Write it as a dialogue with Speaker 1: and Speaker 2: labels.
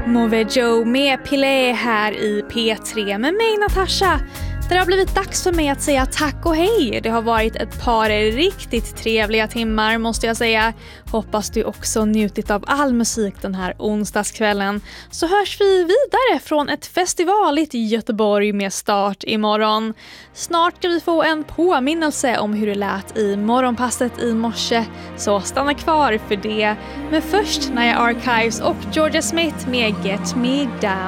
Speaker 1: Movejo med Pilé här i P3 med mig Natasha. Det har blivit dags för mig att säga tack och hej. Det har varit ett par riktigt trevliga timmar måste jag säga. Hoppas du också njutit av all musik den här onsdagskvällen. Så hörs vi vidare från ett festivaligt i Göteborg med start imorgon. Snart ska vi få en påminnelse om hur det lät i morgonpasset i morse. Så stanna kvar för det. Men först Nya Archives och Georgia Smith med Get Me Down.